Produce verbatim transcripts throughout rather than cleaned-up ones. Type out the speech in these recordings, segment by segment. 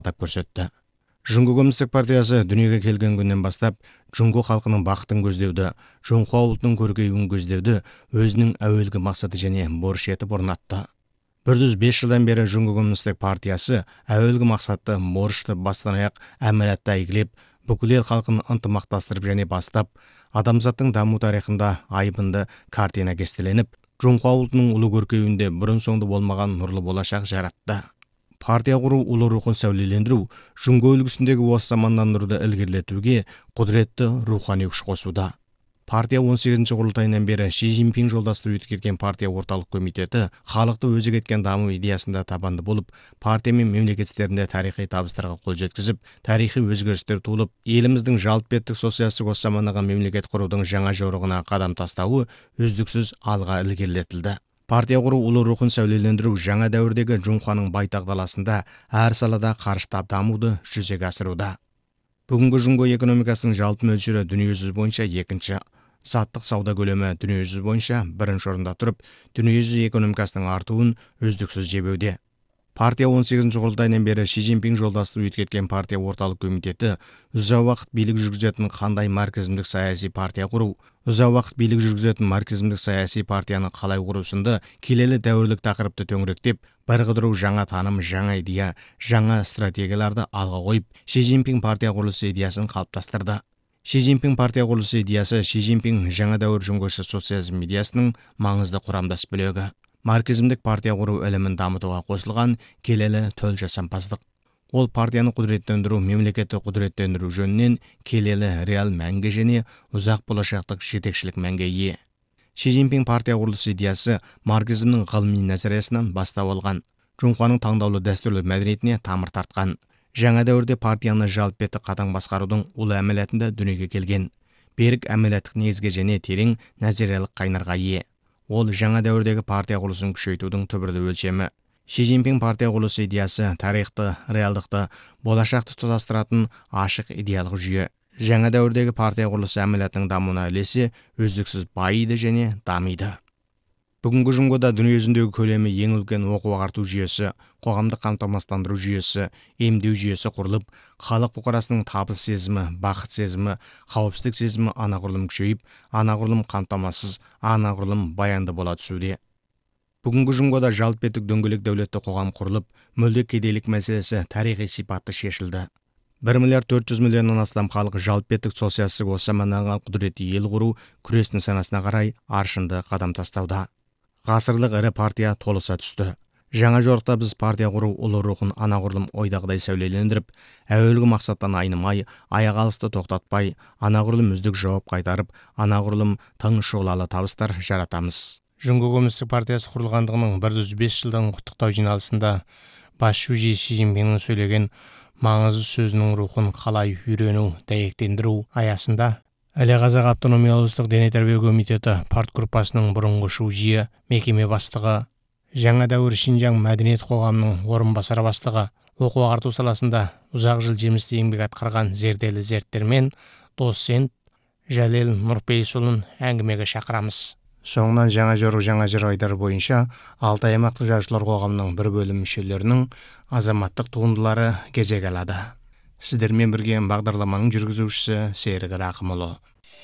атап көрсетті. Жұңгу Коммунистік партиясы дүниеге келген күннен бастап Жұңгу халқының бақытын көздеуді, Жоңқу ұлтының көркеюін көздеуді өзінің әуелгі мақсаты және борышы етіп орнатты. бір жүз бес жылдан бері Жұңгу Коммунистік партиясы әуелгі мақсатты борышты бастан аяқ әмәлатта әйгілеп, бүкіл ел халқын ынтымақтастырып және бастап, адамзаттың даму тарихында айбынды картина кестеленіп, Жоңқу ұлтының ұлы көркеюінде бұрын соңды болмаған нұрлы болашақ жаратты. Партия құру ұлы рухын сәулелендіру, Жұңгу үлгісіндегі осы заманнан нұрды ілгерілетуге құдіретті рухани күш қосуда. Партия он сегізінші құрылтайынан бері Ши Цзиньпин жолдасты өткерген партия орталық комитеті халықты өзі кеткен даму идеясында табанды болып, партия мен мемлекет істерінде тарихи табыстарға қол жеткізіп, тарихи өзгерістер туылып, еліміздің жалпы беттік социалистік осы замандағы мемлекет құрудың жаңа жорығына қадам тастауы үздіксіз алға ілгерілетілді. Партия құру ұлы рухын сәулелендіру жаңа дәуірдегі Жоңқуаның байтақ даласында әр салада қарыштап дамуды жүзеге асыруда. Бүгінгі Жұңгу экономикасының жалпы мөлшері дүниежүзі бойынша екінші, заттық сауда көлемі дүниежүзі бойынша бірінші орында тұрып, дүниежүзі экономикасының артуын үздіксіз жебеуде. Партия он сегізінші құрылтайынан бері Ши Цзиньпин жолдасты өткерген партия орталық комитеті ұзақ уақыт билік жүргізетін қандай марксизмдік саяси партия құру, ұзақ уақыт билік жүргізетін марксизмдік саяси партияны қалай құру сынды келелі дәуірлік тақырыпты төңіректеп, бір қыдыру жаңа таным, жаңа идея, жаңа стратегияларды алға қойып, Ши Цзиньпин партия құрылысы идеясын қалыптастырды. Ши Цзиньпин партия құрылысы идеясы Ши Цзиньпин жаңа дәуір жұңгушы социализм идеясының маңызды құрамдас бөлігі. Марксизмдік партия құру ілімін дамытуға қосылған келелі төл жасампаздық. Ол партияны құдіреттендіру, мемлекетті құдіреттендіру жөнінен келелі реал мәнге және ұзақ болашақтық жетекшілік мәнге ие. Ши Цзиньпин партия құрылысы идеясы марксизмнің ғылыми назариясынан бастау алған, Жоңқуаның таңдаулы дәстүрлі мәдениетіне тамыр тартқан. Жаңа дәуірде партияны жалпы бетті қатаң басқарудың ұлы әмелетінде дүниеге келген. Берік әмелеттік негізге және терең назариялық қайнарға ие. Ол жаңа дәуірдегі партия құрылысын күшейтудің түбірлі өлшемі. Ши Цзиньпин партия құрылысы идеясы тарихты, реалдықты, болашақты тұтастыратын ашық идеялық жүйе. Жаңа дәуірдегі партия құрылысы әмелетінің дамуына үлесі үздіксіз байиды және дамиды. Бүгінгі Жұңгуда дүниежүзіндегі көлемі ең үлкен оқу ағарту жүйесі, қоғамдық қамтамасыздандыру жүйесі, емдеу жүйесі құрылып, халық бұқарасының табыс сезімі, бақыт сезімі, қауіпсіздік сезімі анағұрлым күшейіп, анағұрлым қамтамасыз, анағұрлым баянды бола түсуде. Бүгінгі Жұңгуда жалпы беттік дөңгелек дәулетті қоғам құрылып, мүлде кедейлік мәселесі тарихи сипатты шешілді. бір миллиард төрт жүз миллионнан астам халық жалпы беттік социалистік осы заманнан құдіретті ел құру күрестің санасына қарай аршынды қадам тастауда. Ғасырлық ірі партия толыса түсті. Жаңа жорықта біз партия құру ұлы рухын анағұрлым ойдағыдай сәулелендіріп, әуелгі мақсаттан айнымай, аяқ алысты тоқтатпай, анағұрлым үздік жауап қайтарып, анағұрлым тың шұғылалы табыстар жаратамыз. Жұңгу Коммунистік партиясы құрылғандығының бір жүз бес жылдығын құттықтау жиналысында бас шужи Ши Цзиньпиннің сөйлеген маңызды сөзінің рухын қалай үйрену, дәйектендіру аясында Әлі Қазақ автономиялы облыстық дене тәрбие комитеті партгруппасының бұрынғы шужиі, мекеме бастығы, жаңа дәуір Шинжаң мәдениет қоғамының орынбасар бастығы, оқу ағарту саласында ұзақ жыл жемісті еңбек атқарған зерделі зерттелмен доцент Жәлел Нұрпейісұлын әңгімеге шақырамыз. Соңынан жаңа жорық жаңа жыр айдары бойынша алты аймақтық жазушылар қоғамының бір бөлім мүшелерінің азаматтық туындылары кезек алады. Сіздермен бірге бағдарламаның жүргізушісі Серік Рақымұлы.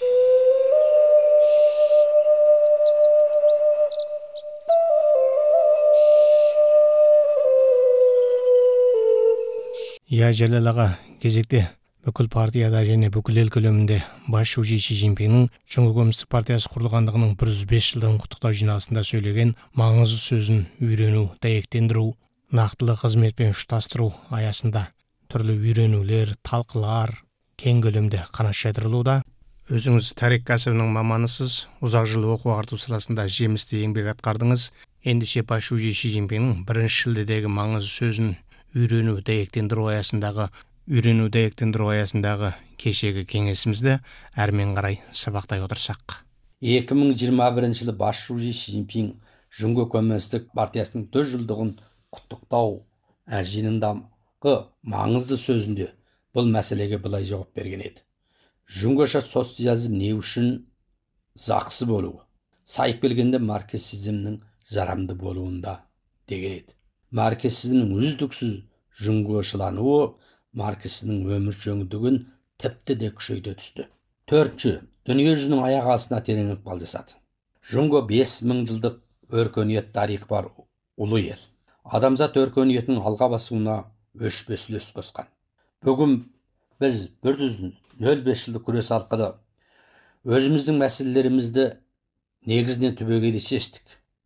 Я Жәлел аға, кезекте бүкіл партияда және бүкіл ел көлемінде бас шужи Ши Цзиньпиннің Жұңгу Коммунистік партиясы құрылғандығының бір жүз бес жылдығын құттықтау жиналысында сөйлеген маңызды сөзін үйрену, дәйектендіру, нақтылы қызметпен ұштастыру аясында түрлі үйренулер, талқылар кең көлемде қанат жайдырылуда. Өзіңіз тарих кәсібінің маманысыз, ұзақ жыл оқу ағарту саласында жемісті еңбек атқардыңыз. Ендеше бас шужи Ши Цзиньпиннің бірінші шілдедегі маңызды сөзін үйрену, дәйектендіру аясындағы үйрену, дәйектендіру аясындағы кешегі кеңесімізді әрмен қарай сабақтай отырсақ. екі мың жиырма бірінші жылы бас шужи Ши Цзиньпин Жұңгу Коммунистік партиясының жүз жылдығын құттықтау жиынындағы маңызды сөзінде бұл мәселеге былай жауап берген еді. Жұңгуша социализм не үшін зақсы болуы, сайып келгенде марксизмнің жарамды болуында деген еді. Марксизмнің үздіксіз жүңгошылануы марксизмнің өмір жөңдігін тіпті де күшейте түсті. Төртінші, дүние жүзінің аяқ астына терең ықпал жасады. Жұңго бес мың жылдық өркениет тарихы бар ұлы ел. Адамзат өркениетінің алға басуына өшпес үлес қосқан. Бүгін біз бір жүз нөл бес жылдық күрес арқылы өзіміздің мәселелерімізді негізінен түбегейлі шештік.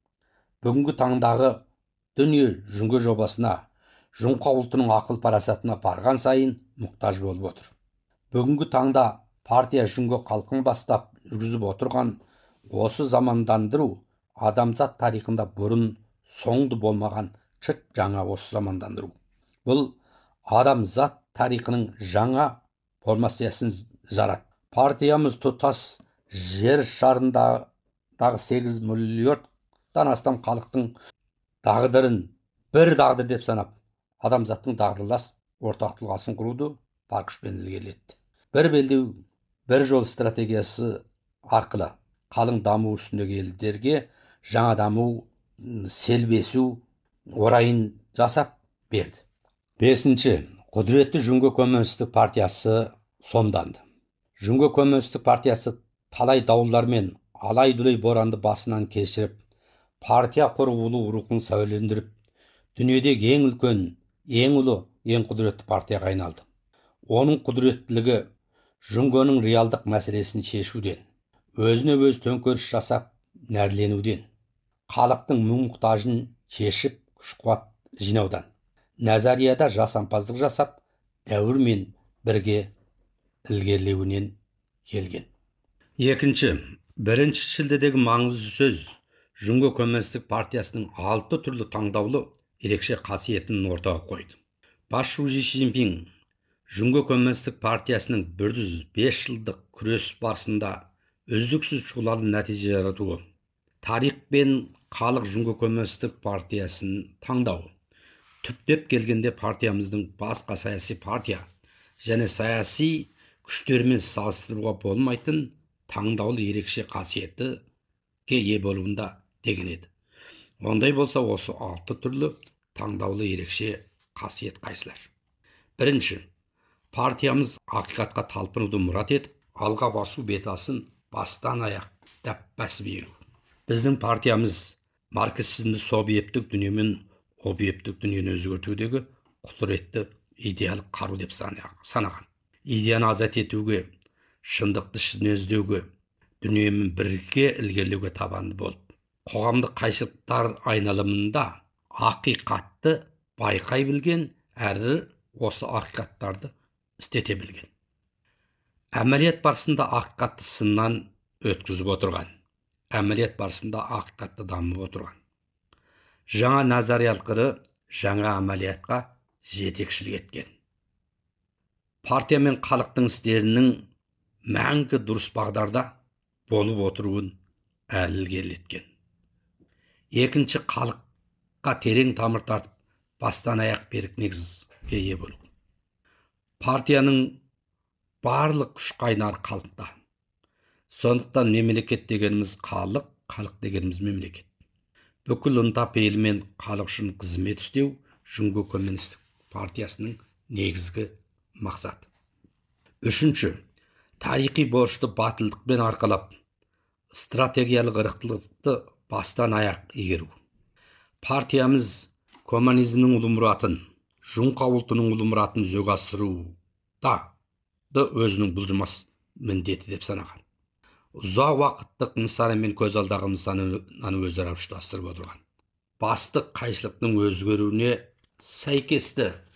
Бүгінгі таңдағы дүние жүңго жобасына, жұңқа ұлтының ақыл парасатына барған сайын мұқтаж болып отыр. Бүгінгі таңда партия жүңго халқын бастап жүргізіп отырған осы замандандыру адамзат тарихында бұрын соңды болмаған чыт жаңа осы замандандыру. Бұл адамзат тарихының жаңа формациясын жарат. Партиямыз тұтас жер шарындағы сегіз миллиардтан астам халықтың дағдырын бір дағдыр деп санап, адамзаттың дағдылас ортақ тұлғасын құруды бар күшпен ілгерілетті. Бір белдеу, бір жол стратегиясы арқылы қалың даму үстіндегі елдерге жаңа даму, селбесу орайын жасап берді. Бесінші, құдіретті жүңго коммунистік партиясы сомданды. Жүңго коммунистік партиясы талай даулар мен алай-дүлей боранды басынан кешіріп, партия құрылу рухын сәулелендіріп, дүниедегі ең үлкен, ең ұлы, ең құдіретті партияға айналды. Оның құдіреттілігі жүңгоның реалдық мәселесін шешуден, өзіне өз төңкеріс жасап нәрленуден, халықтың мұң-мұқтажын шешіп күш-қуат жинаудан, назарияда жасампаздық жасап, дәуірмен бірге ілгерілеуінен келген. Екінші, бірінші шілдедегі маңызды сөз жүңго коммунистік партиясының алты түрлі таңдаулы ерекше қасиетін ортаға қойды. Басшы Си Цзиньпин жүңго коммунистік партиясының бір жүз бес жылдық күрес барысында үздіксіз шұғылалы нәтиже жаратуы, тарих пен халық жүңго коммунистік партиясын таңдауы, түптеп келгенде партиямыздың басқа саяси партия және саяси күштермен салыстыруға болмайтын таңдаулы ерекше қасиетіге ие болуында деген еді. Ондай болса, осы алты түрлі таңдаулы ерекше қасиет қайсылар? Бірінші, партиямыз ақиқатқа талпынуды мұрат етіп, алға басу бетасын бастан аяқ дәп-бәсіп беру. Біздің партиямыз марксизмді субъектік дүниемен объектік дүниені өзгертудегі құдіретті идеялық қару деп санаған. Идеяны азат етуге, шындықты ішіне іздеуге, дүниемен бірге ілгерілеуге табанды болып, қоғамдық қайшылықтар айналымында ақиқатты байқай білген, әрі осы ақиқаттарды істете білген. Әмәлият барысында ақиқатты сыннан өткізіп отырған, әмәлият барысында ақиқатты дамып отырған. Жаңа назариялық қыры жаңа әмәлиятқа жетекшілік еткен. Партия мен халықтың істерінің мәңгі дұрыс бағдарда болып отыруын ілгерілеткен. Екінші, халыққа терең тамыр тартып, бастан аяқ берік негізге ие болу. Партияның барлық күш қайнары халықта. Сондықтан мемлекет дегеніміз халық, халық дегеніміз мемлекет. Бүкіл ынта пейілмен халық үшін қызмет істеу жүңго коммунистік партиясының негізгі мақсаты. Үшінші, тарихи борышты батылдықпен арқалап, стратегиялық ырықтылықты бастан аяқ игеру. Партиямыз коммунизмнің ұлы мұратын, жұңқа ұлтының ұлы мұратын жүзеге асыруда өзінің бұлжымас міндеті деп санаған. Ұзақ уақыттық нысаны мен көз алдағы нысананы өзара ұштастырып отырған. Басты қайшылықтың өзгеруіне сәйкесті